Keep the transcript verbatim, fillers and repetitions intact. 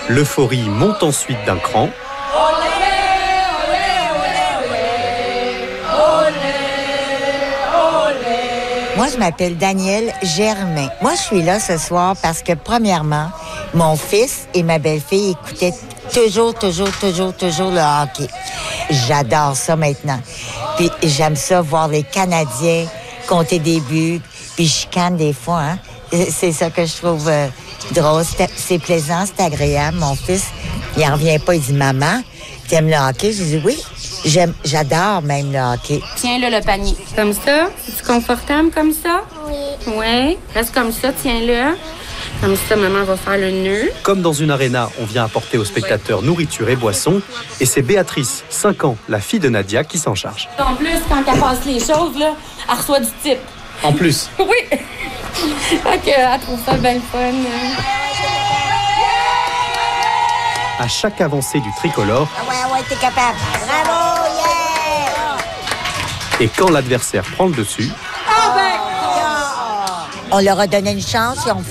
L'euphorie monte ensuite d'un cran. Moi, je m'appelle Danielle Germain. Moi, je suis là ce soir parce que, premièrement, mon fils et ma belle-fille écoutaient toujours, toujours, toujours, toujours le hockey. J'adore ça maintenant. Puis j'aime ça voir les Canadiens compter des buts, puis je chicane des fois, hein. C'est ça que je trouve euh, drôle. C'est, c'est plaisant, c'est agréable. Mon fils, il en revient pas, il dit « Maman, t'aimes le hockey? » Je dis « Oui, j'aime, j'adore même le hockey. » Tiens là le panier. Comme ça? C'est confortable comme ça? Oui. Oui. Reste comme ça, tiens-le. Comme ça, maman va faire le nœud. Comme dans une aréna, on vient apporter aux spectateurs nourriture et boissons. Et c'est Béatrice, cinq ans, la fille de Nadia, qui s'en charge. En plus, quand elle passe les choses, là, elle reçoit du type. En plus. Oui. Fait qu'elle trouve ça bien fun. À chaque avancée du tricolore, Ah ouais, ouais, t'es capable. Bravo, yeah! et quand l'adversaire prend le dessus, On leur a donné une chance, ils ont